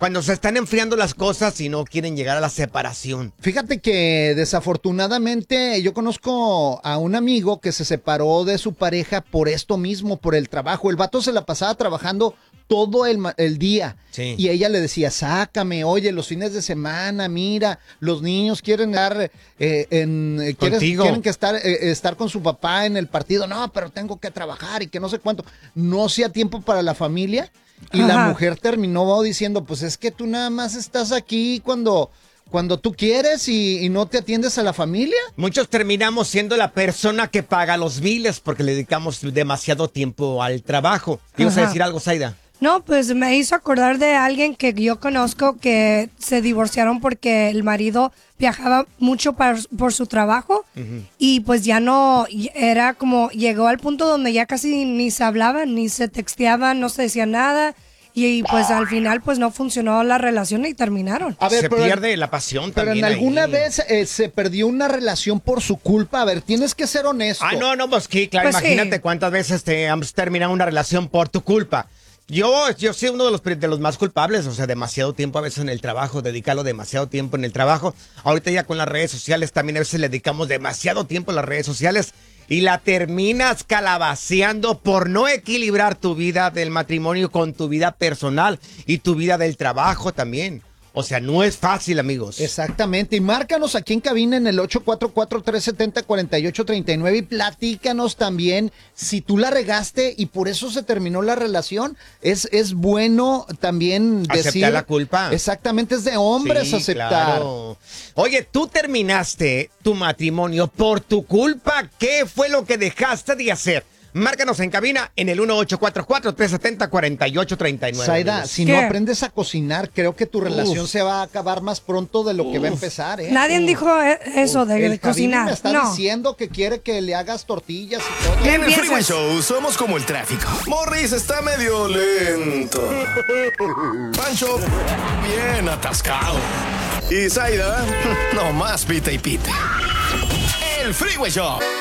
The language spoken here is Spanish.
cuando se están enfriando las cosas y no quieren llegar a la separación. Fíjate que desafortunadamente yo conozco a un amigo que se separó de su pareja por esto mismo, por el trabajo. El vato se la pasaba trabajando todo el día. Sí. Y ella le decía, sácame, oye, los fines de semana, mira, los niños quieren quieren que estar con su papá en el partido. No, pero tengo que trabajar y que no sé cuánto. No hacía tiempo para la familia. Y la mujer terminó diciendo, pues es que tú nada más estás aquí cuando tú quieres y no te atiendes a la familia. Muchos terminamos siendo la persona que paga los biles porque le dedicamos demasiado tiempo al trabajo. ¿Ibas a decir algo, Zaida? No, pues me hizo acordar de alguien que yo conozco que se divorciaron porque el marido viajaba mucho por su trabajo y pues ya no, era como, llegó al punto donde ya casi ni se hablaban, ni se texteaban, no se decía nada. Y pues al final pues no funcionó la relación y terminaron. A ver, se pierde la pasión pero también. Pero en alguna ahí. vez se perdió una relación por su culpa. A ver, tienes que ser honesto. No, pues sí, claro, Pues imagínate sí. cuántas veces te has terminado una relación por tu culpa. Yo soy uno de los más culpables, o sea, demasiado tiempo a veces en el trabajo, dedicarlo demasiado tiempo en el trabajo. Ahorita ya con las redes sociales también a veces le dedicamos demasiado tiempo a las redes sociales y la terminas calabaceando por no equilibrar tu vida del matrimonio con tu vida personal y tu vida del trabajo también. O sea, no es fácil, amigos. Exactamente. Y márcanos aquí en cabina en el 844-370-4839 y platícanos también si tú la regaste y por eso se terminó la relación. Es bueno también decir... Aceptar la culpa. Exactamente, es de hombres Sí, aceptar. Claro. Oye, tú terminaste tu matrimonio por tu culpa. ¿Qué fue lo que dejaste de hacer? Márcanos en cabina en el 1844-370-4839. Zaida, si ¿Qué? no aprendes a cocinar, creo que tu relación se va a acabar más pronto de lo que va a empezar, ¿eh? Nadie dijo eso de El Javi cocinar. me está No. diciendo que quiere que le hagas tortillas y todo. ¿Qué En el Freeway empiezas? Show somos como el tráfico. Morris está medio lento. Pancho, bien atascado. Y Zaida, nomás pita y pita. El Freeway Show.